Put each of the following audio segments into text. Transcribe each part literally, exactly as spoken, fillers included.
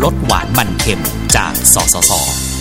ลดหวานมันเค็มจากสสส.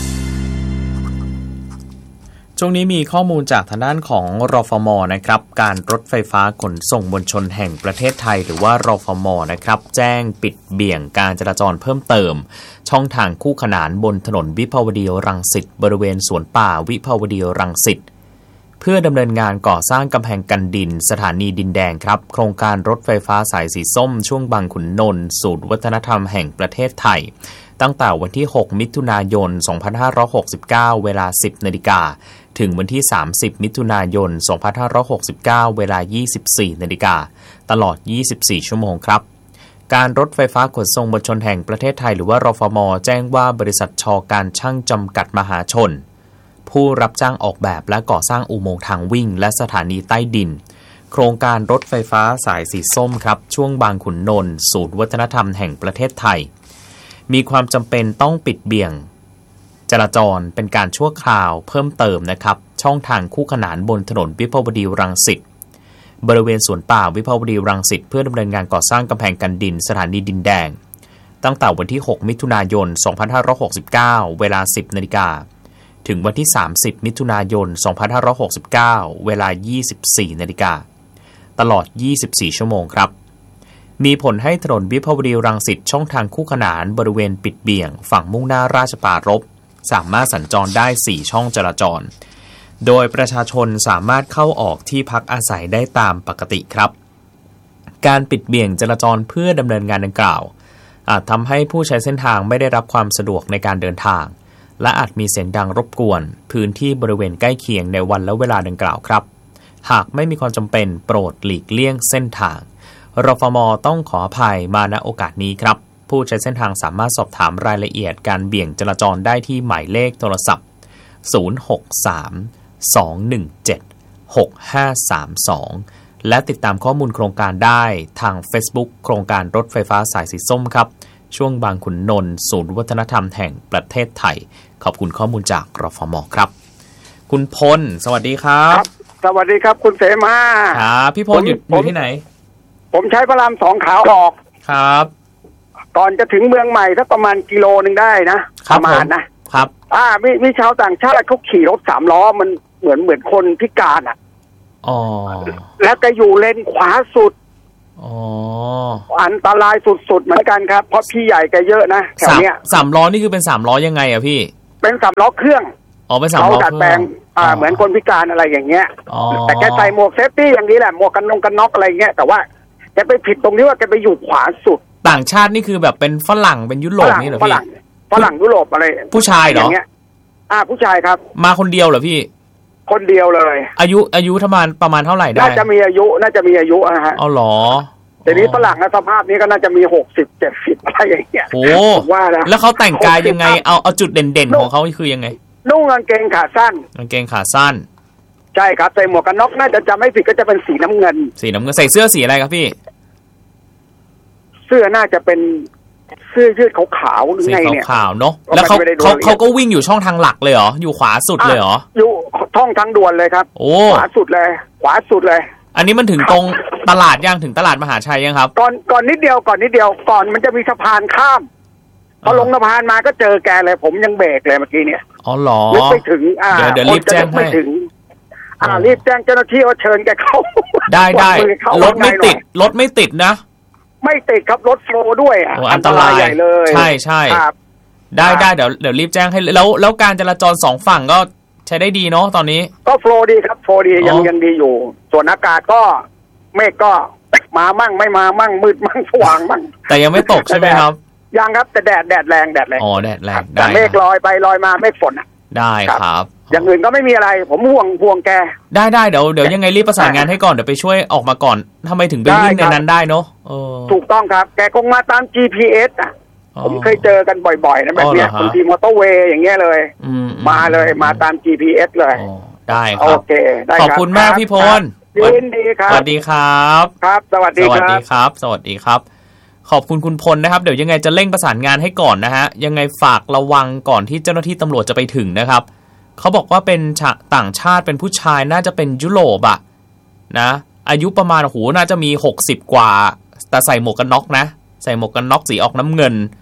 ช่วงนี้มีข้อมูลจากทางด้านของรฟม.นะครับการรถไฟฟ้าขนส่งมวลชนแห่งประเทศไทยหรือว่ารฟม.นะครับแจ้งปิดเบี่ยงการจราจรเพิ่มเติมช่องทางคู่ขนานบนถนนวิภาวดีรังสิตบริเวณสวนป่าวิภาวดีรังสิตเพื่อดำเนินงานก่อสร้างกำแพงกันดินสถานีดินแดงครับโครงการรถไฟฟ้าสายสีส้มช่วงบางขุนนนท์ศูนย์วัฒนธรรมแห่งประเทศไทยตั้งแต่วันที่หกมิถุนายนสองพันห้าร้อยหกสิบเก้าเวลา สิบนาฬิกาถึงวันที่สามสิบมิถุนายนสองพันห้าร้อยหกสิบเก้าเวลา ยี่สิบสี่นาฬิกาตลอดยี่สิบสี่ชั่วโมงครับการรถไฟฟ้าขนส่งมวลชนแห่งประเทศไทยหรือว่ารฟม.แจ้งว่าบริษัทช.การช่างจำกัดมหาชนผู้รับจ้างออกแบบและก่อสร้างอุโมงค์ทางวิ่งและสถานีใต้ดินโครงการรถไฟฟ้าสายสีส้มครับช่วงบางขุนนนท์ศูนย์วัฒนธรรมแห่งประเทศไทยมีความจำเป็นต้องปิดเบี่ยงจราจรเป็นการชั่วคราวเพิ่มเติมนะครับช่องทางคู่ขนานบนถนนวิภาวดีรังสิตบริเวณสวนป่าวิภาวดีรังสิตเพื่อดำเนินงานก่อสร้างกำแพงกันดินสถานีดินแดงตั้งแต่วันที่หกมิถุนายนสองพันห้าร้อยหกสิบเก้าเวลา สิบนาฬิกาถึงวันที่สามสิบมิถุนายนสองพันห้าร้อยหกสิบเก้าเวลา ยี่สิบสี่นาฬิกาตลอดยี่สิบสี่ชั่วโมงครับมีผลให้ถนนวิภาวดีรังสิตช่องทางคู่ขนานบริเวณปิดเบี่ยงฝั่งมุ่งหน้าราชปรารภสามารถสัญจรได้สี่ช่องจราจรโดยประชาชนสามารถเข้าออกที่พักอาศัยได้ตามปกติครับการปิดเบี่ยงจราจรเพื่อดำเนินงานดังกล่าวอาจทำให้ผู้ใช้เส้นทางไม่ได้รับความสะดวกในการเดินทางและอาจมีเสียงดังรบกวนพื้นที่บริเวณใกล้เคียงในวันและเวลาดังกล่าวครับหากไม่มีความจำเป็นโปรดหลีกเลี่ยงเส้นทางรฟม.ต้องขออภัยมาณโอกาสนี้ครับผู้ใช้เส้นทางสามารถสอบถามรายละเอียดการเบี่ยงจราจรได้ที่หมายเลขโทรศัพท์ศูนย์ หก สาม สอง หนึ่ง เจ็ด หก ห้า สาม สองและติดตามข้อมูลโครงการได้ทาง Facebook โครงการรถไฟฟ้าสายสีส้มครับช่วงบางขุนนนท์ศูนย์วัฒนธรรมแห่งประเทศไทยขอบคุณข้อมูลจากรฟม.ครับคุณพลสวัสดีครับสวัสดีครับคุณเสมาครับพี่พลอยู่อยู่ที่ไหนผมใช้พระรามสองขาออกครับก่อนจะถึงเมืองใหม่สักประมาณกิโลนึงได้นะประมาณนะครับอ่ามีมีชาวต่างชาติเขาขี่รถสามล้อมันเหมือนเหมือนคนพิการอ่ะอ๋อแล้วก็อยู่เลนขวาสุดอ๋ออันตรายสุดๆเหมือนกันครับเพราะพี่ใหญ่แกเยอะนะแถวเนี้ยสามล้อนี่คือเป็นสามล้อยังไงอ่ะพี่เป็นสามล้อเครื่องอ๋อเป็นสามล้อเขาดัดแปลงอ่าเหมือนคนพิการอะไรอย่างเงี้ยแต่แกใส่หมวกเซฟตี้อย่างนี้แหละหมวกกันนงกันน็อกอะไรเงี้ยแต่ว่าแกไปผิดตรงนี้ว่าแกไปอยู่ขวาสุดต่างชาตินี่คือแบบเป็นฝรั่งเป็นยุโรปนี่เหรอพี่ฝรั่งฝรั่งยุโรปอะไรผู้ชายเหรออย่างเงี้ยอ่าผู้ชายครับมาคนเดียวเหรอพี่คนเดียวเลยอายุอายุประมาณประมาณเท่าไหร่ได้น่าจะมีอายุน่าจะมีอายุนะฮะอ๋อเหรอแต่นี้ฝรั่งนะสภาพนี้ก็น่าจะมีหกสิบ เจ็ดสิบอะไรอย่างเงี้ยโอ้ว่านะแล้วเขาแต่งกายยังไงเอาเอาจุดเด่นๆของเขาคือยังไงนุ่งกางเกงขาสั้นกางเกงขาสั้นใช่ครับใส่หมวกกันน็อกน่าจะจำไม่ผิดก็จะเป็นสีน้ำเงินสีน้ำเงินใส่เสื้อสีอะไรครับพี่เสื้อน่าจะเป็นเสื้อยืดขาวๆหรือไงเนี่ยขาวๆเนาะแล้วเขาเขาเขาก็วิ่งอยู่ช่องทางหลักเลยเหรออยู่ขวาสุดเลยเหรออยู่ช่องทางด่วนเลยครับขวาสุดเลยขวาสุดเลยอันนี้มันถึงตรงตลาดยังถึงตลาดมหาชัยยังครับก่อนก่อนนิดเดียวก่อนนิดเดียวก่อนมันจะมีสะพานข้ามพอลงสะพานมาก็เจอแกเลยผมยังเบรกเลยเมื่อกี้เนี่ยอ๋อเหรอไม่ถึงอ่าเดี๋ยวเดี๋ยวรีบแจ้งให้อ่ารีบแจ้งเจ้าหน้าที่ว่าเชิญแกเข้าได้ได้รถไม่ติดรถไม่ติดนะไม่ติดครับรถโฟล์ด้วยอ่ะอันตรายใหญ่เลยใช่ใช่ได้ได้เดี๋ยวเดี๋ยวรีบแจ้งให้แล้วแล้วการจราจรสองฝั่งก็ใช้ได้ดีเนาะตอนนี้ก็โฟล์ดีครับโฟล์ดียังยังดีอยู่ส่วนอากาศก็เมฆก็มามั่งไม่มามั่งมืดมั่งสว่างมั่งแต่ยังไม่ตกใช่ไหมครับยังครับแต่แดดแดดแรงแดดแรงอ๋อแดดแรงแต่เมฆลอยไปลอยมาเมฆฝนอ่ะได้ครับอย่างอื่นก็ไม่มีอะไรผมห่วงห่วงแกได้ได้เดี๋ยวเดี๋ยวยังไงรีบประสานงานให้ก่อนเดี๋ยวไปช่วยออกมาก่อนทำไมถึงไปวิ่งในนั้นได้เนาะถูกต้องครับแกคงมาตาม จี พี เอส อ่ะผมเคยเจอกันบ่อยๆนะแบบเนี้ยบางทีมอเตอร์เวย์อย่างเงี้ยเลยมาเลยมาตาม จี พี เอส เลยได้ครับโอเคได้ครับขอบคุณมากพี่พลยินดีครับสวัสดีครับครับสวัสดีครับสวัสดีครับสวัสดีครับขอบคุณคุณพลนะครับเดี๋ยวยังไงจะเร่งประสานงานให้ก่อนนะฮะยังไงฝากระวังก่อนที่เจ้าหน้าที่ตำรวจจะไปถึงนะครับเขาบอกว่าเป็นต่างชาติเป็นผู้ชายน่าจะเป็นยุโรปอะนะอายุประมาณโอ้โหน่าจะมีหกสิบกว่าแต่ใส่หมวกกันน็อกนะใส่หมวกกันน็อกสีออกน้ำเงิน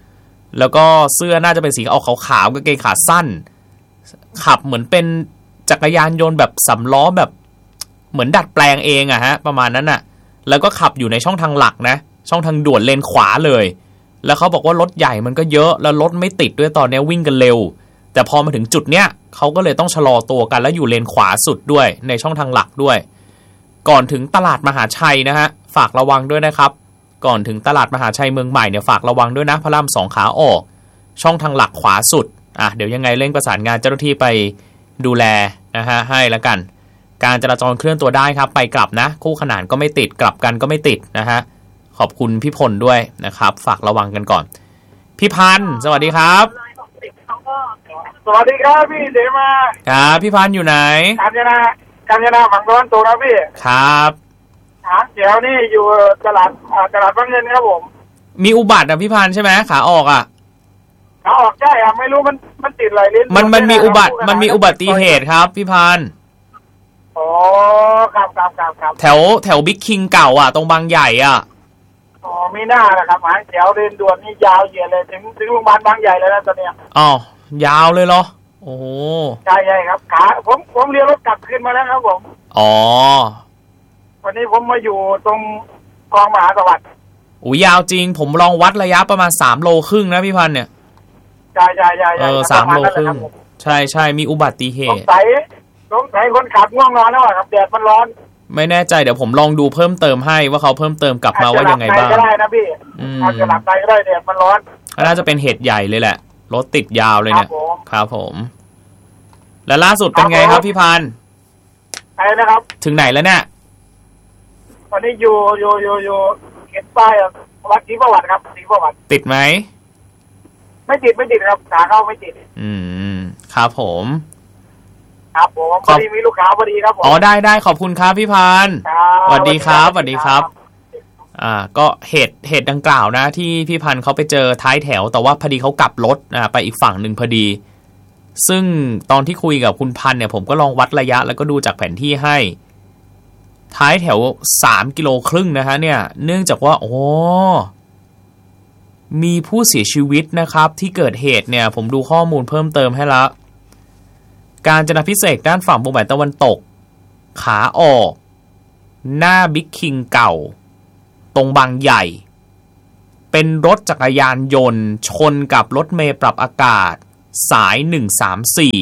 แล้วก็เสื้อน่าจะเป็นสีออกขาวๆกางเกงขาสั้นขับเหมือนเป็นจักรยานยนต์แบบสำล้อแบบเหมือนดัดแปลงเองอะฮะประมาณนั้นอะแล้วก็ขับอยู่ในช่องทางหลักนะช่องทางด่วนเลนขวาเลยแล้วเขาบอกว่ารถใหญ่มันก็เยอะแล้วรถไม่ติดด้วยตอนนี้วิ่งกันเร็วแต่พอมาถึงจุดเนี้ยเขาก็เลยต้องชะลอตัวกันแล้วอยู่เลนขวาสุดด้วยในช่องทางหลักด้วยก่อนถึงตลาดมหาชัยนะฮะฝากระวังด้วยนะครับก่อนถึงตลาดมหาชัยเมืองใหม่เนี่ยฝากระวังด้วยนะพระรามสองขาออกช่องทางหลักขวาสุดอ่ะเดี๋ยวยังไงเร่งประสานงานเจ้าหน้าที่ไปดูแลนะฮะให้แล้วกันการจราจรเคลื่อนตัวได้ครับไปกลับนะคู่ขนานก็ไม่ติดกลับกันก็ไม่ติดนะฮะขอบคุณพี่พลด้วยนะครับฝากระวังกันก่อนพี่พันธ์สวัสดีครับสวัสดีครับพี่เดมาครับพี่พันธ์อยู่ไหนกาญจนาการจนาฝั่งตะวันตกนะพี่ครับหางเขียวนี่อยู่ตลาดตลาดบางเงินครับผมมีอุบัตินะพี่พันธ์ใช่ไหมขาออกอ่ะขาออกใช่อ่ะไม่รู้มันมันติดอะไรลิ้นมันมันมีอุบัติมันมีอุบัติเหตุครับพี่พันธ์อ๋อครับครับครับครับแถวแถวบิ๊กคิงเก่าอ่ะตรงบางใหญ่อ่ะอ๋อมีหน้านะครับหางเขียวเดินด่วนนี่ยาวเหยียดเลยถึงถึงโรงพยาบาลบางใหญ่เลยนะตอนเนี้ยอ๋อยาวเลยเหรอโอ้ใช่ใช่ครับขาผมผมเลี้ยวรถกลับขึ้นมาแล้วครับผมอ๋อวันนี้ผมมาอยู่ตรงคลองมหาสวัสดิ์อุ้ยยาวจริงผมลองวัดระยะประมาณสามโลครึ่งนะพี่พันธ์เนี่ยใช่ใช่ใช่เออสามโลครึ่งใช่ใช่มีอุบัติเหตุสงสัยสงสัยคนขับง่วงนอนแล้วครับแดดมันร้อนไม่แน่ใจเดี๋ยวผมลองดูเพิ่มเติมให้ว่าเขาเพิ่มเติมกลับมาว่ายังไงบ้างก็ได้นะพี่อาจจะหลับไปก็ได้แดดมันร้อนน่าจะเป็นเหตุใหญ่เลยแหละรถติดยาวเลยเนี่ยครับผมแล้วล่าสุดเป็นไงครับพี่พันธ์ไปนะครับถึงไหนแล้วเนี่ยตอนนี้อยู่อยู่อยู่อยู่เขียนป้ายวัดศรีประวัติครับศรีประวัติติดไหมไม่ติดไม่ติดครับขาเข้าไม่ติดอืมครับผมครับผมพอดีมีลูกค้าพอดีครับผมอ๋อได้ได้ขอบคุณครับพี่พันธ์สวัสดีครับสวัสดีครับอ่าก็เหตุเหตุดังกล่าวนะที่พี่พันธ์เขาไปเจอท้ายแถวแต่ว่าพอดีเขากลับรถอ่าไปอีกฝั่งหนึ่งพอดีซึ่งตอนที่คุยกับคุณพันธ์เนี่ยผมก็ลองวัดระยะแล้วก็ดูจากแผนที่ให้ท้ายแถวสามกิโลครึ่งนะฮะเนี่ยเนื่องจากว่าโอ้มีผู้เสียชีวิตนะครับที่เกิดเหตุเนี่ยผมดูข้อมูลเพิ่มเติมให้ละการจนาพิเศษด้านฝั่งมุมตะวันตกขาออกหน้าบิ๊กคิงเก่าตรงบางใหญ่เป็นรถจักรยานยนต์ชนกับรถเมล์ปรับอากาศสายหนึ่งสามสี่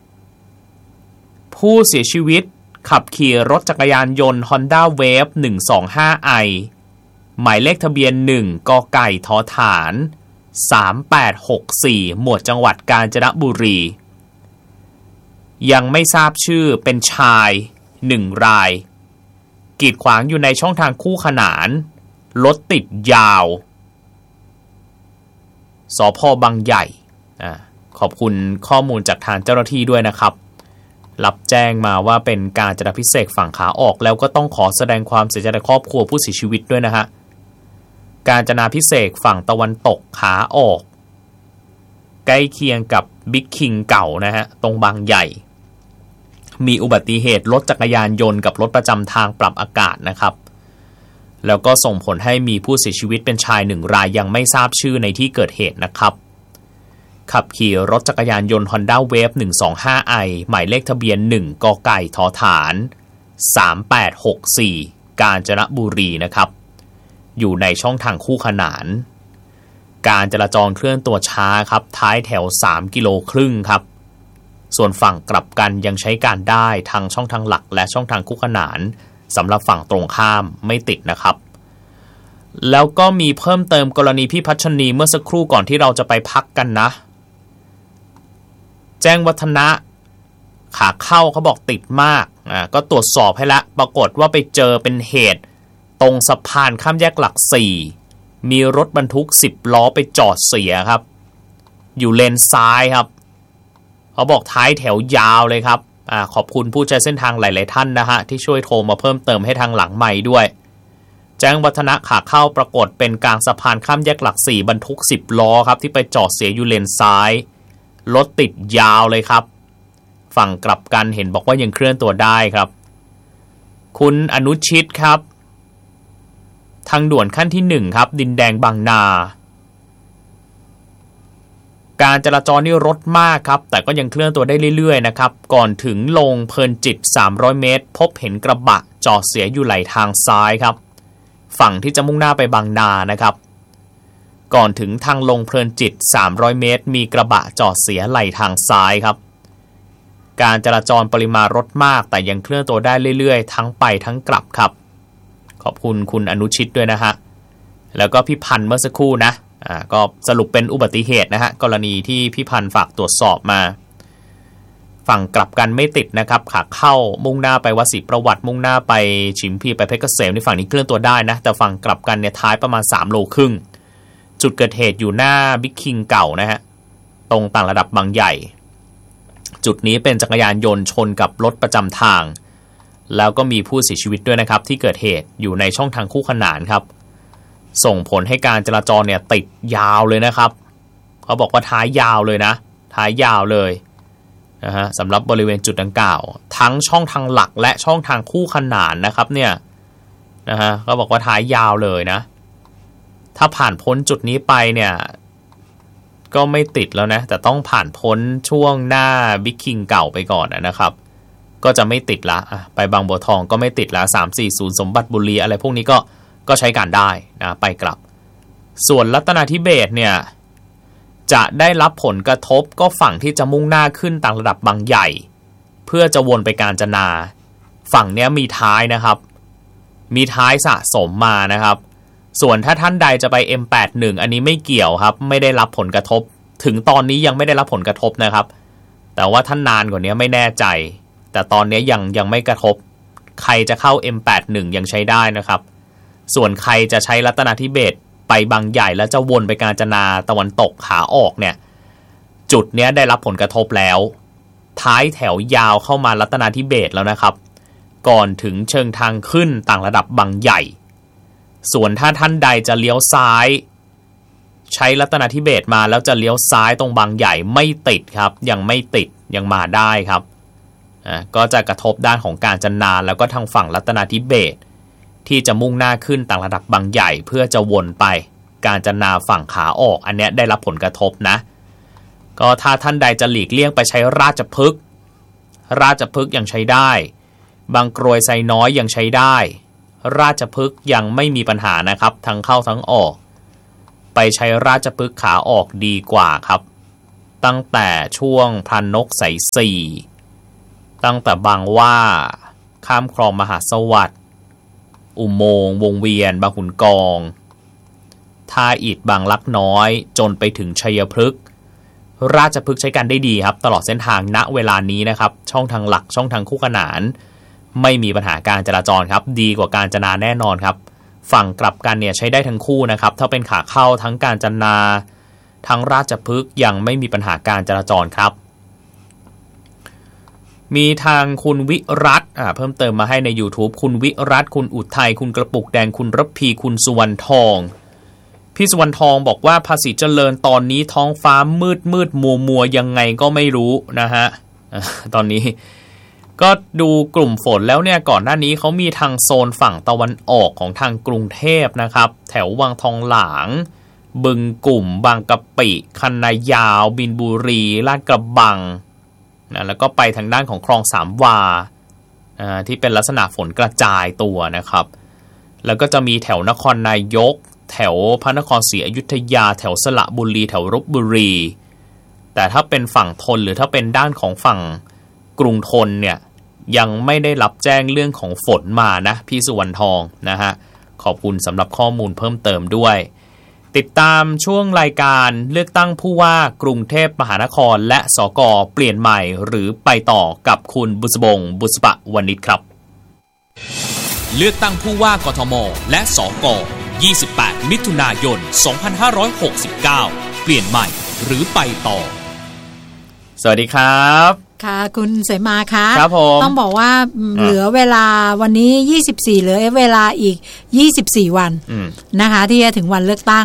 ผู้เสียชีวิตขับขี่รถจักรยานยนต์ Honda Wave หนึ่งสองห้า ไอ หมายเลขทะเบียนหนึ่งกไก่ทฐานสามแปดหกสี่หมวดจังหวัดกาญจนบุรียังไม่ทราบชื่อเป็นชายหนึ่งรายกีดขวางอยู่ในช่องทางคู่ขนานรถติดยาวสภ.บางใหญ่อ่าขอบคุณข้อมูลจากทางเจ้าหน้าที่ด้วยนะครับรับแจ้งมาว่าเป็นการจราพิเศษฝั่งขาออกแล้วก็ต้องขอแสดงความเสียใจในครอบครัวผู้เสียชีวิตด้วยนะฮะการจราพิเศษฝั่งตะวันตกขาออกใกล้เคียงกับบิ๊กคิงเก่านะฮะตรงบางใหญ่มีอุบัติเหตุรถจักรยานยนต์กับรถประจำทางปรับอากาศนะครับแล้วก็ส่งผลให้มีผู้เสียชีวิตเป็นชายหนึ่งรายยังไม่ทราบชื่อในที่เกิดเหตุนะครับขับขี่รถจักรยานยนต์ Honda Wave หนึ่งสองห้า ไอ หมายเลขทะเบียนหนึ่งกไก่ทฐานสามแปดหกสี่กาญจนบุรีนะครับอยู่ในช่องทางคู่ขนานการจราจรเคลื่อนตัวช้าครับท้ายแถวสามกิโลครึ่งครับส่วนฝั่งกลับกันยังใช้การได้ทางช่องทางหลักและช่องทางคู่ขนานสำหรับฝั่งตรงข้ามไม่ติดนะครับแล้วก็มีเพิ่มเติมกรณีพี่พัชนีเมื่อสักครู่ก่อนที่เราจะไปพักกันนะแจ้งวัฒนะขาเข้าเขาบอกติดมากอ่าก็ตรวจสอบให้ละปรากฏว่าไปเจอเป็นเหตุตรงสะพานข้ามแยกหลักสี่มีรถบรรทุกสิบล้อไปจอดเสียครับอยู่เลนซ้ายครับเขาบอกท้ายแถวยาวเลยครับอ่าขอบคุณผู้ใช้เส้นทางหลายๆท่านนะฮะที่ช่วยโทรมาเพิ่มเติมให้ทางหลังไมค์ด้วยแจ้งวัฒนะขาเข้าปรากฏเป็นกลางสะพานข้ามแยกหลักสี่บรรทุกสิบล้อครับที่ไปจอดเสียอยู่เลนซ้ายรถติดยาวเลยครับฝั่งกลับกันเห็นบอกว่ายังเคลื่อนตัวได้ครับคุณอนุชิตครับทางด่วนขั้นที่หนึ่งครับดินแดงบางนาการจราจรนี่รถมากครับแต่ก็ยังเคลื่อนตัวได้เรื่อยๆนะครับก่อนถึงลงเพลินจิตสามร้อยเมตรพบเห็นกระบะจอดเสียอยู่ไหลทางซ้ายครับฝั่งที่จะมุ่งหน้าไปบางนานะครับก่อนถึงทางลงเพลินจิตสามร้อยเมตรมีกระบะจอดเสียไหลทางซ้ายครับการจราจรปริมาณรถมากแต่ยังเคลื่อนตัวได้เรื่อยๆทั้งไปทั้งกลับครับขอบคุณคุณอนุชิตด้วยนะฮะแล้วก็พี่พันธ์เมื่อสักครู่นะอ่าก็สรุปเป็นอุบัติเหตุนะฮะกรณีที่พี่พันธ์ฝากตรวจสอบมาฝั่งกลับกันไม่ติดนะครับขาเข้ามุ่งหน้าไปวัดศรีประวัติมุ่งหน้าไปฉิมพีไปเพชรเกษมในฝั่งนี้เคลื่อนตัวได้นะแต่ฝั่งกลับกันเนี่ยท้ายประมาณสามโลครึ่งจุดเกิดเหตุอยู่หน้าบิ๊กคิงเก่านะฮะตรงต่างระดับบางใหญ่จุดนี้เป็นจักรยานยนต์ชนกับรถประจำทางแล้วก็มีผู้เสียชีวิตด้วยนะครับที่เกิดเหตุอยู่ในช่องทางคู่ขนานครับส่งผลให้การจราจรเนี่ยติดยาวเลยนะครับเขาบอกว่าท้ายยาวเลยนะท้ายยาวเลยนะฮะสำหรับบริเวณจุดดังกล่าวทั้งช่องทางหลักและช่องทางคู่ขนานนะครับเนี่ยนะฮะเขาบอกว่าท้ายยาวเลยนะถ้าผ่านพ้นจุดนี้ไปเนี่ยก็ไม่ติดแล้วนะแต่ต้องผ่านพ้นช่วงหน้าบิ๊กคิงเก่าไปก่อนนะครับก็จะไม่ติดละไปบางบัวทองก็ไม่ติดละสามสี่ศูนย์สมบัติบุรีอะไรพวกนี้ก็ก็ใช้การได้นะไปกลับส่วนรัตนาธิเบศรเนี่ยจะได้รับผลกระทบก็ฝั่งที่จะมุ่งหน้าขึ้นต่างระดับบางใหญ่เพื่อจะวนไปกาญจนาฝั่งนี้มีท้ายนะครับมีท้ายสะสมมานะครับส่วนถ้าท่านใดจะไป เอ็ม แปดสิบเอ็ด อันนี้ไม่เกี่ยวครับไม่ได้รับผลกระทบถึงตอนนี้ยังไม่ได้รับผลกระทบนะครับแต่ว่าท่านนานกว่านี้ไม่แน่ใจแต่ตอนนี้ยังยังไม่กระทบใครจะเข้า เอ็ม แปดสิบเอ็ด ยังใช้ได้นะครับส่วนใครจะใช้รัตนาธิเบศรไปบางใหญ่แล้วจะวนไปกาญจนาตะวันตกขาออกเนี่ยจุดนี้ได้รับผลกระทบแล้วท้ายแถวยาวเข้ามารัตนาธิเบศรแล้วนะครับก่อนถึงเชิงทางขึ้นต่างระดับบางใหญ่ส่วนถ้าท่านใดจะเลี้ยวซ้ายใช้รัตนาธิเบศรมาแล้วจะเลี้ยวซ้ายตรงบางใหญ่ไม่ติดครับยังไม่ติดยังมาได้ครับอ่าก็จะกระทบด้านของกาญจนาแล้วก็ทางฝั่งรัตนาธิเบศรที่จะมุ่งหน้าขึ้นต่างระดับบางใหญ่เพื่อจะวนไปกาญจนาฝั่งขาออกอันนี้ได้รับผลกระทบนะก็ถ้าท่านใดจะหลีกเลี่ยงไปใช้ราชพฤกษ์ราชพฤกษ์ยังใช้ได้บางกรวยไซน้อยยังใช้ได้ราชพฤกษ์ยังไม่มีปัญหานะครับทั้งเข้าทั้งออกไปใช้ราชพฤกษ์ขาออกดีกว่าครับตั้งแต่ช่วงพรานนกสายสี่ตั้งแต่บางว่าข้ามคลองมหาสวัสดิ์อุโมงค์วงเวียนบางขุนกองท่าอิฐบางลักน้อยจนไปถึงชัยพฤกษ์ราชพฤกษ์ใช้การได้ดีครับตลอดเส้นทางณเวลานี้นะครับช่องทางหลักช่องทางคู่ขนานไม่มีปัญหาการจราจรครับดีกว่ากาญจนาแน่นอนครับฝั่งกลับกันเนี่ยใช้ได้ทั้งคู่นะครับถ้าเป็นขาเข้าทั้งกาญจนาทั้งราชพฤกษ์ยังไม่มีปัญหาการจราจรครับมีทางคุณวิรัตน์อ่าเพิ่มเติมมาให้ใน YouTube คุณวิรัตน์คุณอุทัยคุณกระปุกแดงคุณระพีคุณสุวรรณทองพี่สุวรรณทองบอกว่าภาษีเจริญตอนนี้ท้องฟ้ามืดมืดมัวมัวยังไงก็ไม่รู้นะฮะตอนนี้ก็ดูกลุ่มฝนแล้วเนี่ยก่อนหน้านี้เขามีทางโซนฝั่งตะวันออกของทางกรุงเทพนะครับแถววังทองหลางบึงกลุ่มบางกะปิคันนายาวบินบุรีลาดกระบังนะแล้วก็ไปทางด้านของคลองสามวาที่เป็นลักษณะฝนกระจายตัวนะครับแล้วก็จะมีแถวนครนายกแถวพระนครศรีอยุธยาแถวสระบุรีแถวลพบุรีแต่ถ้าเป็นฝั่งธนหรือถ้าเป็นด้านของฝั่งกรุงธนเนี่ยยังไม่ได้รับแจ้งเรื่องของฝนมานะพี่สุวรรณทองนะฮะขอบคุณสำหรับข้อมูลเพิ่มเติมด้วยติดตามช่วงรายการเลือกตั้งผู้ว่ากรุงเทพมหานครและสกเปลี่ยนใหม่หรือไปต่อกับคุณบุษบงบุษปะวณิชครับเลือกตั้งผู้ว่ากทมและสกยี่สิบแปดมิถุนายนสองพันห้าร้อยหกสิบเก้าเปลี่ยนใหม่หรือไปต่อสวัสดีครับค่ะคุณเสมาคะครับผมต้องบอกว่าเหลือเวลาวันนี้ยี่สิบสี่เหลือเวลาอีกยี่สิบสี่วันนะคะที่จะถึงวันเลือกตั้ง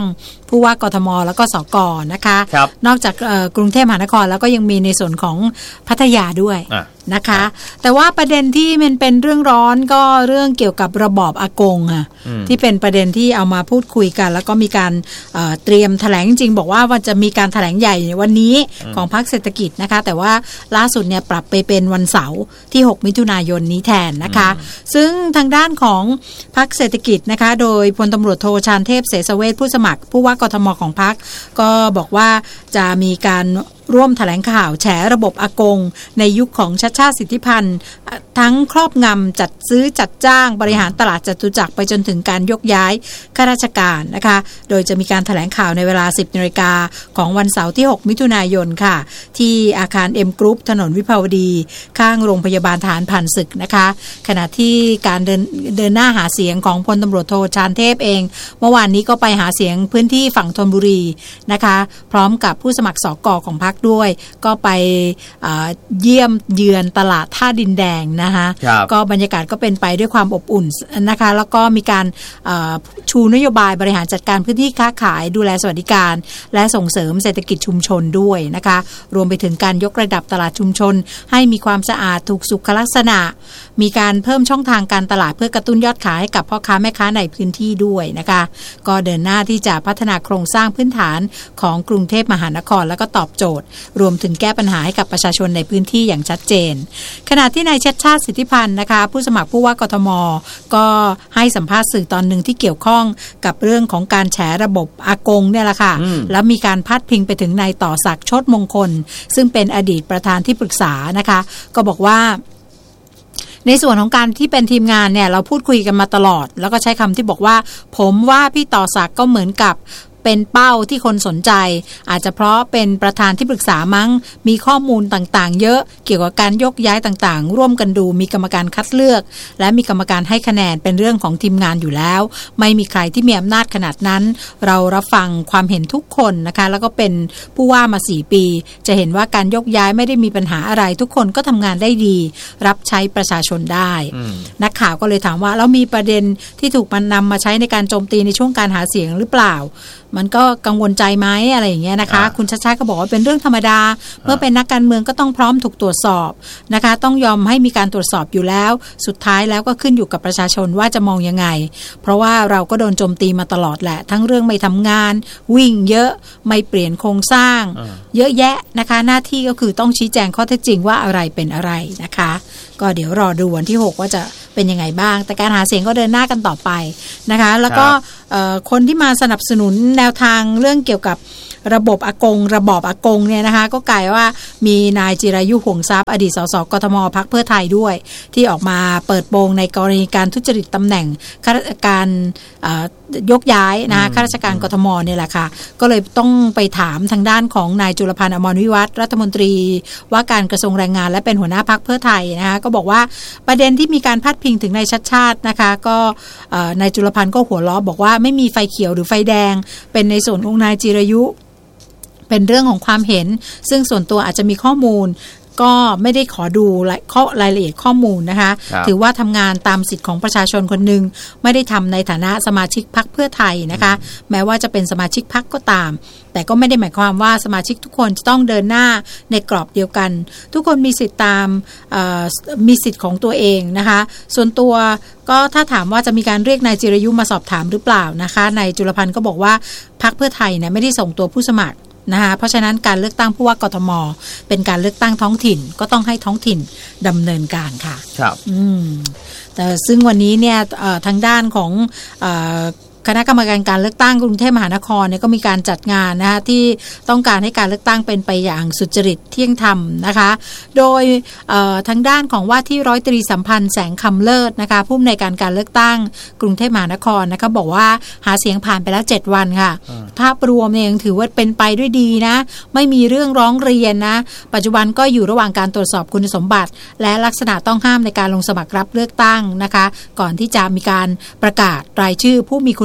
ผู้ว่ากทมแล้วก็สกนะคะนอกจากกรุงเทพมหานครแล้วก็ยังมีในส่วนของพัทยาด้วยนะคะแต่ว่าประเด็นที่มันเป็นเรื่องร้อนก็เรื่องเกี่ยวกับระบอบอากงอ่ะที่เป็นประเด็นที่เอามาพูดคุยกันแล้วก็มีการเอ่อเตรียมแถลงจริงๆบอกว่ามันจะมีการแถลงใหญ่วันนี้ของพรรคเศรษฐกิจนะคะแต่ว่าล่าสุดเนี่ยปรับไปเป็นวันเสาร์ที่หกมิถุนายนนี้แทนนะคะซึ่งทางด้านของพรรคเศรษฐกิจนะคะโดยพลตำรวจโทชาญเทพเสสเวชผู้สมัครผู้ว่ากทมของพรรคก็บอกว่าจะมีการร่วมแถลงข่าวแฉระบบอากงในยุคของชัชชาติสิทธิพันธ์ทั้งครอบงำจัดซื้อจัดจ้างบริหารตลาดจตุจักรไปจนถึงการยกย้ายข้าราชการนะคะโดยจะมีการแถลงข่าวในเวลา สิบนาฬิกาของวันเสาร์ที่หกมิถุนายนค่ะที่อาคาร M Group ถนนวิภาวดีข้างโรงพยาบาลทหารผ่านศึกนะคะขณะที่การเดินเดินหน้าหาเสียงของพลตำรวจโทชาญเทพเองเมื่อวานนี้ก็ไปหาเสียงพื้นที่ฝั่งธนบุรีนะคะพร้อมกับผู้สมัครสกของพรรคด้วยก็ไปเยี่ยมเยือนตลาดท่าดินแดงนะคะก็บรรยากาศก็เป็นไปด้วยความอบอุ่นนะคะแล้วก็มีการชูนโยบายบริหารจัดการพื้นที่ค้าขายดูแลสวัสดิการและส่งเสริมเศรษฐกิจชุมชนด้วยนะคะรวมไปถึงการยกระดับตลาดชุมชนให้มีความสะอาดถูกสุขลักษณะมีการเพิ่มช่องทางการตลาดเพื่อกระตุ้นยอดขายให้กับพ่อค้าแม่ค้าในพื้นที่ด้วยนะคะก็เดินหน้าที่จะพัฒนาโครงสร้างพื้นฐานของกรุงเทพมหานครแล้วก็ตอบโจทย์รวมถึงแก้ปัญหาให้กับประชาชนในพื้นที่อย่างชัดเจนขณะที่นายชัชชาติสิทธิพันธ์นะคะผู้สมัครผู้ว่ากทมก็ให้สัมภาษณ์สื่อตอนหนึ่งที่เกี่ยวข้องกับเรื่องของการแฉระบบอากงเนี่ยแหละค่ะแล้วมีการพาดพิงไปถึงนายต่อศักดิ์โชติมงคลซึ่งเป็นอดีตประธานที่ปรึกษานะคะก็บอกว่าในส่วนของการที่เป็นทีมงานเนี่ยเราพูดคุยกันมาตลอดแล้วก็ใช้คำที่บอกว่าผมว่าพี่ต่อศักดิ์ก็เหมือนกับเป็นเป้าที่คนสนใจอาจจะเพราะเป็นประธานที่ปรึกษามั้งมีข้อมูลต่างๆเยอะเกี่ยวกับการยกย้ายต่างๆร่วมกันดูมีกรรมการคัดเลือกและมีกรรมการให้คะแนนเป็นเรื่องของทีมงานอยู่แล้วไม่มีใครที่มีอำนาจขนาดนั้นเรารับฟังความเห็นทุกคนนะคะแล้วก็เป็นผู้ว่ามาสี่ปีจะเห็นว่าการยกย้ายไม่ได้มีปัญหาอะไรทุกคนก็ทำงานได้ดีรับใช้ประชาชนได้นักข่าวก็เลยถามว่าแล้วมีประเด็นที่ถูกมันนำมาใช้ในการโจมตีในช่วงการหาเสียงหรือเปล่ามันก็กังวลใจไหมอะไรอย่างเงี้ยนะคะคุณชัชชาติก็บอกว่าเป็นเรื่องธรรมดาเมื่อเป็นนักการเมืองก็ต้องพร้อมถูกตรวจสอบนะคะต้องยอมให้มีการตรวจสอบอยู่แล้วสุดท้ายแล้วก็ขึ้นอยู่กับประชาชนว่าจะมองยังไงเพราะว่าเราก็โดนโจมตีมาตลอดแหละทั้งเรื่องไม่ทำงานวิ่งเยอะไม่เปลี่ยนโครงสร้างเยอะแยะนะคะหน้าที่ก็คือต้องชี้แจงข้อเท็จจริงว่าอะไรเป็นอะไรนะคะก็เดี๋ยวรอดูวันที่หกว่าจะเป็นยังไงบ้างแต่การหาเสียงก็เดินหน้ากันต่อไปนะคะแล้วก็คนที่มาสนับสนุนแนวทางเรื่องเกี่ยวกับระบบอากงระบอบอากงเนี่ยนะคะก็กลายว่ามีนายจิรายุห่วงทรัพย์อดีตสสกทมพรรคเพื่อไทยด้วยที่ออกมาเปิดโปงในกรณีการทุจริตตำแหน่งข้าราชการยกย้ายนะข้าราชการกทมเนี่ยแหละค่ะก็เลยต้องไปถามทางด้านของนายจุลพันธ์อมรวิวัฒน์รัฐมนตรีว่าการกระทรวงแรงงานและเป็นหัวหน้าพรรคเพื่อไทยนะคะก็บอกว่าประเด็นที่มีการพาดพิงถึงนายชัชชาตินะคะก็นายจุลพันธ์ก็หัวล้อบอกว่าไม่มีไฟเขียวหรือไฟแดงเป็นในส่วนของนายจิรายุเป็นเรื่องของความเห็นซึ่งส่วนตัวอาจจะมีข้อมูลก็ไม่ได้ขอดูข้อรายละเอียดข้อมูลนะคะถือว่าทำงานตามสิทธิ์ของประชาชนคนหนึ่งไม่ได้ทำในฐานะสมาชิกพรรคเพื่อไทยนะคะแม้ว่าจะเป็นสมาชิกพรรคก็ตามแต่ก็ไม่ได้หมายความว่าสมาชิกทุกคนจะต้องเดินหน้าในกรอบเดียวกันทุกคนมีสิทธิ์ตามมีสิทธิ์ของตัวเองนะคะส่วนตัวก็ถ้าถามว่าจะมีการเรียกนายจิรายุมาสอบถามหรือเปล่านะคะนายจุลพันธ์ก็บอกว่าพรรคเพื่อไทยเนี่ยไม่ได้ส่งตัวผู้สมัครนะคะเพราะฉะนั้นการเลือกตั้งผู้ว่ากทมเป็นการเลือกตั้งท้องถิ่นก็ต้องให้ท้องถิ่นดำเนินการค่ะครับอืมแต่ซึ่งวันนี้เนี่ยทางด้านของคณะกรรมการการเลือกตั้งกรุงเทพมหานครเนี่ยก็มีการจัดงานนะคะที่ต้องการให้การเลือกตั้งเป็นไปอย่างสุจริตเที่ยงธรรมนะคะโดยทางด้านของว่าที่ร้อยตรีสัมพันธ์แสงคำเลิศนะคะผู้อำนวยการการเลือกตั้งกรุงเทพมหานครนะคะบอกว่าหาเสียงผ่านไปแล้วเจ็ดวันค่ะภาพรวมเนี่ยยังถือว่าเป็นไปด้วยดีนะไม่มีเรื่องร้องเรียนนะปัจจุบันก็อยู่ระหว่างการตรวจสอบคุณสมบัติและลักษณะต้องห้ามในการลงสมัครรับเลือกตั้งนะคะก่อนที่จะมีการประกาศรายชื่อผู้มีคุณ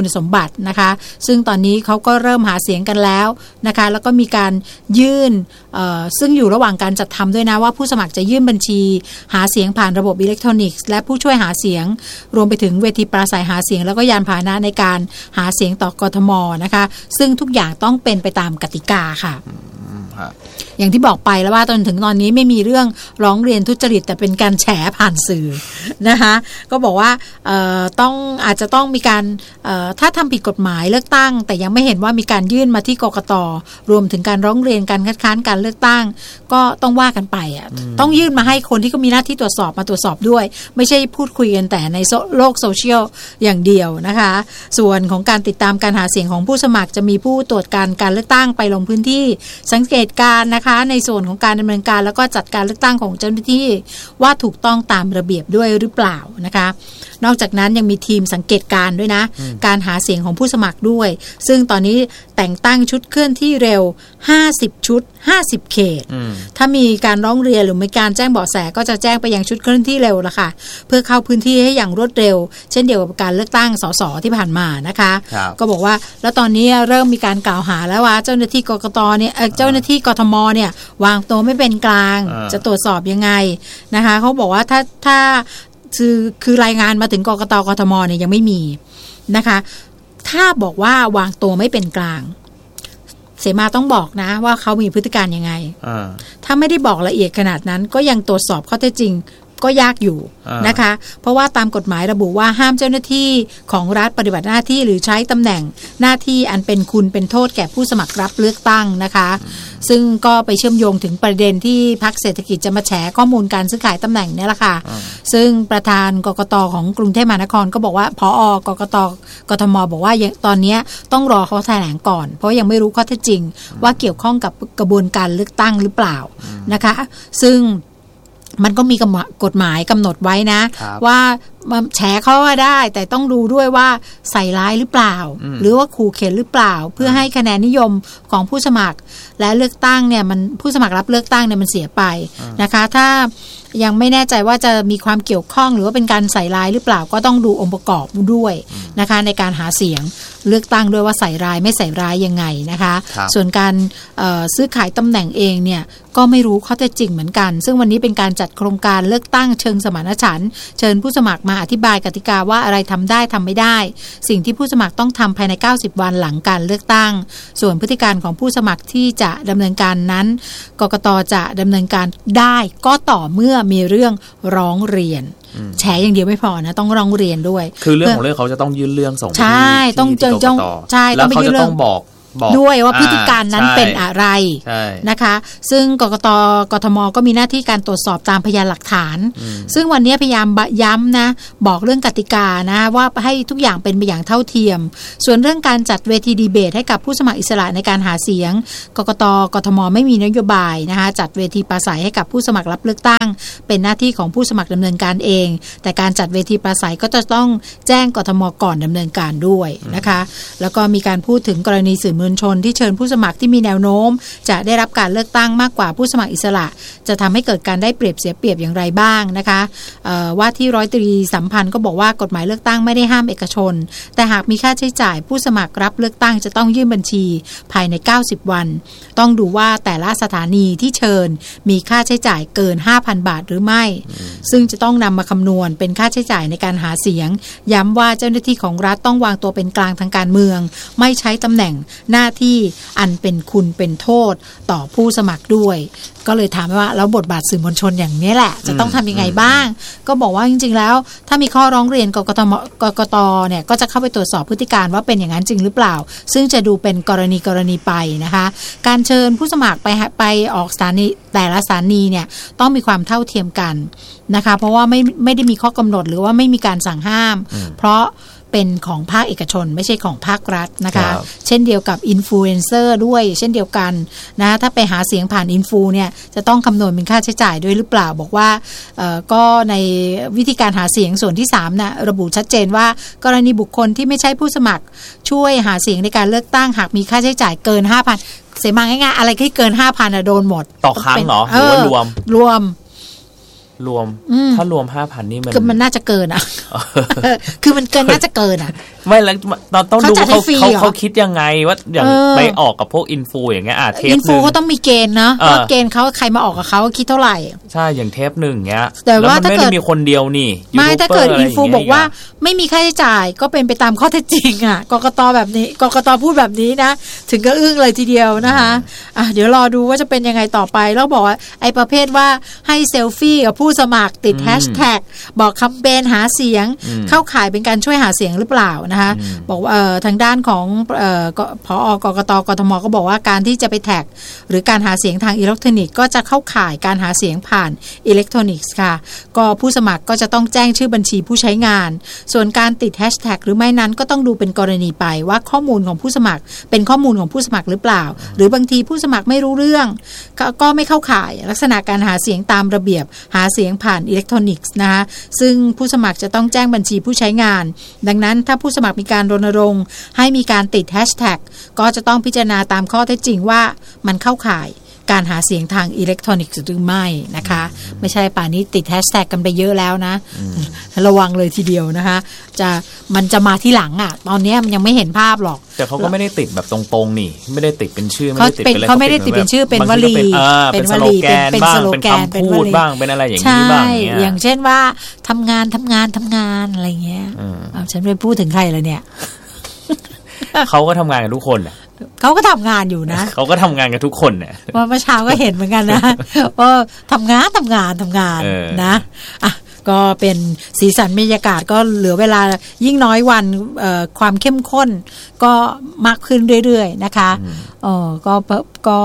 คุณสมบัตินะคะซึ่งตอนนี้เขาก็เริ่มหาเสียงกันแล้วนะคะแล้วก็มีการยื่นซึ่งอยู่ระหว่างการจัดทำด้วยนะว่าผู้สมัครจะยื่นบัญชีหาเสียงผ่านระบบอิเล็กทรอนิกส์และผู้ช่วยหาเสียงรวมไปถึงเวทีปราศัยหาเสียงแล้วก็ยานพาหนะในการหาเสียงต่อกทมนะคะซึ่งทุกอย่างต้องเป็นไปตามกติกาค่ะอย่างที่บอกไปแล้วว่าจนถึงตอนนี้ไม่มีเรื่องร้องเรียนทุจริตแต่เป็นการแฉผ่านสื่อนะคะก็บอกว่าต้องอาจจะต้องมีการถ้าทำผิดกฎหมายเลือกตั้งแต่ยังไม่เห็นว่ามีการยื่นมาที่กกต.รวมถึงการร้องเรียนการคัดค้านการเลือกตั้งก็ต้องว่ากันไปอ่ะต้องยื่นมาให้คนที่เขามีหน้าที่ตรวจสอบมาตรวจสอบด้วยไม่ใช่พูดคุยกันแต่ในโลกโซเชียลอย่างเดียวนะคะส่วนของการติดตามการหาเสียงของผู้สมัครจะมีผู้ตรวจการการเลือกตั้งไปลงพื้นที่สังเกตการนะคะในส่วนของการดำเนินการแล้วก็จัดการเลือกตั้งของเจ้าหน้าที่ว่าถูกต้องตามระเบียบด้วยหรือเปล่านะคะนอกจากนั้นยังมีทีมสังเกตการด้วยนะการหาเสียงของผู้สมัครด้วยซึ่งตอนนี้แต่งตั้งชุดเคลื่อนที่เร็วห้าสิบชุดห้าสิบเขตถ้ามีการร้องเรียนหรือมีการแจ้งเบาะแสก็จะแจ้งไปยังชุดเคลื่อนที่เร็วละค่ะเพื่อเข้าพื้นที่ให้อย่างรวดเร็วเช่นเดียวกับการเลือกตั้งสสที่ผ่านมานะคะก็บอกว่าแล้วตอนนี้เริ่มมีการกล่าวหาแล้วว่าเจ้าหน้าที่กกตเนี่ยเจ้าหน้าที่กทมเนี่ยวางตัวไม่เป็นกลางจะตรวจสอบยังไงนะคะเขาบอกว่าถ้าถ้าคือคือรายงานมาถึงกกตกทมเนี่ยยังไม่มีนะคะถ้าบอกว่าวางตัวไม่เป็นกลางเสมาต้องบอกนะว่าเขามีพฤติการยังไงถ้าไม่ได้บอกละเอียดขนาดนั้นก็ยังตรวจสอบข้อเท็จจริงก็ยากอยู่นะคะเพราะว่าตามกฎหมายระบุว่าห้ามเจ้าหน้าที่ของรัฐปฏิบัติหน้าที่หรือใช้ตำแหน่งหน้าที่อันเป็นคุณเป็นโทษแก่ผู้สมัครรับเลือกตั้งนะคะซึ่งก็ไปเชื่อมโยงถึงประเด็นที่พรรคเศรษฐกิจจะมาแฉข้อมูลการซื้อขายตำแหน่งนี่แหละค่ะซึ่งประธานกกตของกรุงเทพมหานครก็บอกว่าผอ.กกตกทมบอกว่าตอนนี้ต้องรอเขาแถลงก่อนเพราะยังไม่รู้ข้อเท็จจริงว่าเกี่ยวข้องกับกระบวนการเลือกตั้งหรือเปล่านะคะซึ่งมันก็มีกฎหมายกำหนดไว้นะว่าแฉเขาว่าได้แต่ต้องดูด้วยว่าใส่ร้ายหรือเปล่าหรือว่าขู่เข็นหรือเปล่าเพื่อให้คะแนนนิยมของผู้สมัครและเลือกตั้งเนี่ยมันผู้สมัครรับเลือกตั้งเนี่ยมันเสียไปนะคะถ้ายังไม่แน่ใจว่าจะมีความเกี่ยวข้องหรือว่าเป็นการใส่ร้ายหรือเปล่าก็ต้องดูองค์ประกอบด้วยนะคะในการหาเสียงเลือกตั้งด้วยว่าใส่ร้ายไม่ใส่ร้ายยังไงนะคะส่วนการซื้อขายตำแหน่งเองเนี่ยก็ไม่รู้ข้อเท็จจริงเหมือนกันซึ่งวันนี้เป็นการจัดโครงการเลือกตั้งเชิงสมานฉันท์เชิญผู้สมัครมาอธิบายกติกาว่าอะไรทำได้ทำไม่ได้สิ่งที่ผู้สมัครต้องทำภายในเก้าสิบวันหลังการเลือกตั้งส่วนพฤติการของผู้สมัครที่จะดำเนินการนั้นกกตจะดำเนินการได้ก็ต่อเมื่อมีเรื่องร้องเรียนแฉอย่างเดียวไม่พอนะต้องร้องเรียนด้วยคือเรื่องของเรื่องเขาจะต้องยื่นเรื่องส่งใช่ต้องเจอจ้องใช่ต้องไปยื่นเรื่องบอกด้วยว่าพฤติการนั้นเป็นอะไรนะคะซึ่งกกตกทมก็มีหน้าที่การตรวจสอบตามพยานหลักฐานซึ่งวันนี้พยายามย้ำนะบอกเรื่องกติกานะว่าให้ทุกอย่างเป็นไปอย่างเท่าเทียมส่วนเรื่องการจัดเวทีดีเบตให้กับผู้สมัครอิสระในการหาเสียงกกตกทมไม่มีนโยบายนะคะจัดเวทีปราศัยให้กับผู้สมัครรับเลือกตั้งเป็นหน้าที่ของผู้สมัครดำเนินการเองแต่การจัดเวทีปราศัยก็จะต้องแจ้งกทมก่อนดำเนินการด้วยนะคะแล้วก็มีการพูดถึงกรณีสื่อมวลชนที่เชิญผู้สมัครที่มีแนวโน้มจะได้รับการเลือกตั้งมากกว่าผู้สมัครอิสระจะทำให้เกิดการได้เปรียบเสียเปรียบอย่างไรบ้างนะคะว่าที่ร้อยตรีสัมพันธ์ก็บอกว่ากฎหมายเลือกตั้งไม่ได้ห้ามเอกชนแต่หากมีค่าใช้จ่ายผู้สมัครรับเลือกตั้งจะต้องยื่นบัญชีภายในเก้าสิบวันต้องดูว่าแต่ละสถานีที่เชิญมีค่าใช้จ่ายเกิน ห้าพัน บาทหรือไม่ซึ่งจะต้องนำมาคำนวณเป็นค่าใช้จ่ายในการหาเสียงย้ำว่าเจ้าหน้าที่ของรัฐต้องวางตัวเป็นกลางทางการเมืองไม่ใช้ตำแหน่งหน้าที่อันเป็นคุณเป็นโทษต่อผู้สมัครด้วยก็เลยถามว่าแล้วบทบาทสื่อมวลชนอย่างนี้แหละจะต้องทำยังไงบ้างก็บอกว่าจริงๆแล้วถ้ามีข้อร้องเรียนกกตกกตเนี่ยก็จะเข้าไปตรวจสอบพฤติการว่าเป็นอย่างนั้นจริงหรือเปล่าซึ่งจะดูเป็นกรณีกรณีไปนะคะการเชิญผู้สมัครไปไปออกสถานีแต่ละสถานีเนี่ยต้องมีความเท่าเทียมกันนะคะเพราะว่าไม่ไม่ได้มีข้อกำหนดหรือว่าไม่มีการสั่งห้ามเพราะเป็นของภาคเอกชนไม่ใช่ของภาครัฐนะคะเช่นเดียวกับอินฟลูเอนเซอร์ด้วยเช่นเดียวกันนะถ้าไปหาเสียงผ่านอินฟูเนี่ยจะต้องคำนวณเป็นค่าใช้จ่ายด้วยหรือเปล่าบอกว่าก็ในวิธีการหาเสียงส่วนที่สามนะระบุชัดเจนว่ากรณีบุคคลที่ไม่ใช่ผู้สมัครช่วยหาเสียงในการเลือกตั้งหากมีค่าใช้จ่ายเกิน ห้าพัน เสียมาง่ายๆอะไรที่เกิน ห้าพัน อ่ะโดนหมดต่อครั้งเหรอหรือว่ารวมรวมรวมถ้ารวม ห้าพัน นี่มันคือมันน่าจะเกินอ่ะคือมันเกินน่าจะเกินอ่ะไม่แล้วเราต้องดูเขาเขาเขาคิดยังไงว่าอย่างไปออกกับพวกอินฟูอย่างเงี้ยอ่ะเทปนึงอินฟูเขาต้องมีเกณฑ์นะว่าเกณฑ์เขาใครมาออกกับเขาคิดเท่าไหร่ใช่อย่างเทปนึงเงี้ยแต่ว่าถ้าเกิดมีคนเดียวนี่ไม่ถ้าเกิดอินฟูบอกว่าไม่มีค่าใช้จ่ายก็เป็นไปตามข้อเท็จจริงอ่ะกกตแบบนี้กกตพูดแบบนี้นะถึงก็อึ้งเลยทีเดียวนะคะอ่ะเดี๋ยวรอดูว่าจะเป็นยังไงต่อไปแล้วบอกว่าไอ้ประเภทว่าให้เซลฟี่กับผู้สมัครติดแฮชแท็กบอกแคมเปญหาเสียงเข้าข่ายเป็นการช่วยหาเสียงหรือเปล่านะคะบอกว่าทางด้านของผอ.กกต.กทม.ก็บอกว่าการที่จะไปแท็กหรือการหาเสียงทางอิเล็กทรอนิกส์ก็จะเข้าข่ายการหาเสียงผ่านอิเล็กทรอนิกส์ค่ะก็ผู้สมัครก็จะต้องแจ้งชื่อบัญชีผู้ใช้งานส่วนการติดแฮชแท็กหรือไม่นั้นก็ต้องดูเป็นกรณีไปว่าข้อมูลของผู้สมัครเป็นข้อมูลของผู้สมัครหรือเปล่าหรือบางทีผู้สมัครไม่รู้เรื่องก็ไม่เข้าข่ายลักษณะการหาเสียงตามระเบียบหาเสียงผ่านอิเล็กทรอนิกส์นะคะซึ่งผู้สมัครจะต้องแจ้งบัญชีผู้ใช้งานดังนั้นถ้าผู้สมัครมีการรณรงค์ให้มีการติดแฮชแท็กก็จะต้องพิจารณาตามข้อเท็จจริงว่ามันเข้าข่ายการหาเสียงทางอิเล็กทรอนิกส์หรือไม่นะคะไม่ใช่ป่านนี้ติดแฮชแท็กกันไปเยอะแล้วนะระวังเลยทีเดียวนะคะจะมันจะมาที่หลังอ่ะตอนนี้มันยังไม่เห็นภาพหรอกแต่เขาก็ไม่ได้ติดแบบตรงๆนี่ไม่ได้ติดเป็นชื่อไม่ได้ติดเป็นเขาไม่ได้ติดเป็นชื่อเป็นวลีเป็นวลีเป็นสโลแกนเป็นคำพูดบ้างเป็นอะไรอย่างนี้บ้างเนี่ยอย่างเช่นว่าทำงานทำงานทำงานอะไรเงี้ยฉันไปพูดถึงใครเลยเนี่ยเขาก็ทำงานกันทุกคนอ่ะเขาก็ทำงานอยู่นะเขาก็ทำงานกันทุกคนเนี่ยว่าเมื่อเช้าก็เห็นเหมือนกันนะว่าทำงานทำงานทำงานนะอ่ะก็เป็นสีสันบรรยากาศก็เหลือเวลายิ่งน้อยวันความเข้มข้นก็มากขึ้นเรื่อยๆนะคะอ๋อก็ก็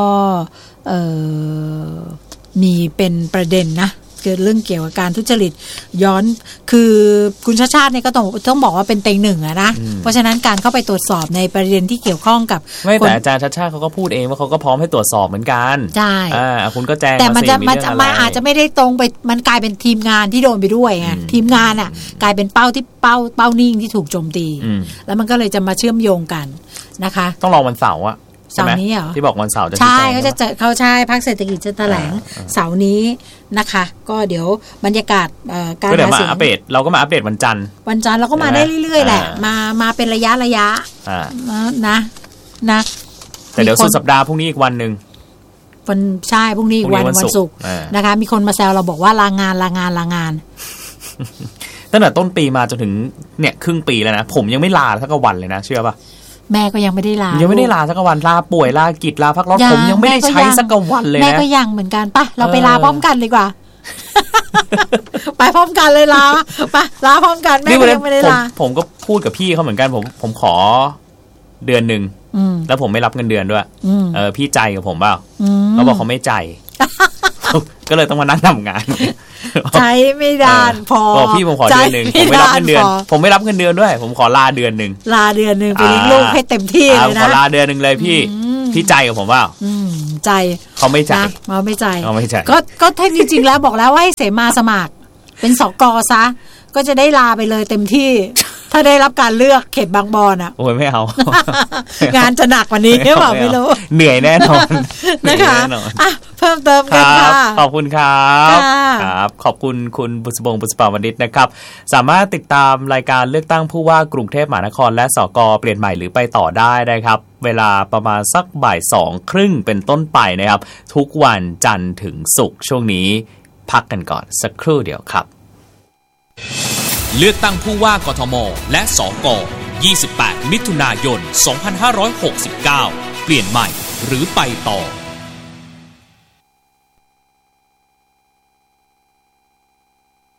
มีเป็นประเด็นนะเกิดเรื่องเกี่ยวกับการทุจริตย้อนคือคุณชาติชาติเนี่ยก็ต้องต้องบอกว่าเป็นเต็งหนึ่งอะนะเพราะฉะนั้นการเข้าไปตรวจสอบในประเด็นที่เกี่ยวข้องกับไม่แต่อาจารย์ชาติชาติเขาก็พูดเองว่าเขาก็พร้อมให้ตรวจสอบเหมือนกันใช่อ่าคุณก็แจ้งแต่มันจะมันจะอาจจะไม่ได้ตรงไปมันกลายเป็นทีมงานที่โดนไปด้วยไงทีมงานอะกลายเป็นเป้าที่เป้าเป้านิ่งที่ถูกโจมตีแล้วมันก็เลยจะมาเชื่อมโยงกันนะคะต้องรอวันเสาร์อะเสาร์นี้เหรอที่บอกวันเสาร์จะใช่เขาจะเขาใช่พรรคเศรษฐกิจจะแถลงเสาร์นี้นะคะก็เดี๋ยวบรรยากาศการหาเสียงอัปเดตเราก็มาอัปเดตวันจันทร์วันจันทร์เราก็มาได้เรื่อยๆแหละมามาเป็นระยะระยะนะนะแต่เดี๋ยวสุดสัปดาห์พรุ่งนี้อีกวันนึงวันใช่พรุ่งนี้อีกวันวันศุกร์นะคะมีคนมาแซวเราบอกว่าลางานลางานลางานตั้งแต่ต้นปีมาจนถึงเนี่ยครึ่งปีแล้วนะผมยังไม่ลาสักวันเลยนะเชื่อป่ะแม่ก็ยังไม่ได้ลายังไม่ได้ลาสักวันลาป่วยลากิจลาพักร้อนผมยังไม่ได้ใช้สักวันเลยนะแม่ก็ยังเหมือนกันป่ะเราไปลาพร้อมกันดีกว่าไปพร้อมกันเลยลาไปลาพร้อมกันแม่ก็ยังไม่ได้ลาผมก็พูดกับพี่เขาเหมือนกันผมผมขอเดือนนึงแล้วผมไม่รับเงินเดือนด้วยเออพี่ใจกับผมเปล่าเขาบอกเขาไม่ใจก็เลยต้องมานั่งทำงานใจไม่ดานพอบอกพี่ผมขอเดือนนึงผมไม่รับเงินเดือนผมไม่รับเงินเดือนด้วยผมขอลาเดือนนึงลาเดือนนึงไปเลี้ยงลูกให้เต็มที่เลยนะขอลาเดือนนึงเลยพี่พี่ใจกับผมเปล่าใจเขาไม่ใจเขาไม่ใจเขาไม่ใจก็ก็แท้จริงๆแล้วบอกแล้วว่าให้เสมาสมัครเป็นสกซะก็จะได้ลาไปเลยเต็มที่ถ้าได้รับการเลือกเขตบางบอนอ่ะโอ้ยไม่เอางานจะหนักกว่านี้หรือเปล่าไม่รู้เหนื่อยแน่นอนนะคะอ่ะเพิ่มเติมกันค่ะขอบคุณครับครับขอบคุณคุณบุษบงบุษปาวณิชนะครับสามารถติดตามรายการเลือกตั้งผู้ว่ากรุงเทพมหานครและสกเปลี่ยนใหม่หรือไปต่อได้นะครับเวลาประมาณสักบ่ายสองครึ่งเป็นต้นไปนะครับทุกวันจันทร์ถึงศุกร์ช่วงนี้พักกันก่อนสักครู่เดียวครับเลือกตั้งผู้ว่ากทมและสกยี่สิบแปดมิถุนายนสองพันห้าร้อยหกสิบเก้าเปลี่ยนใหม่หรือไปต่อ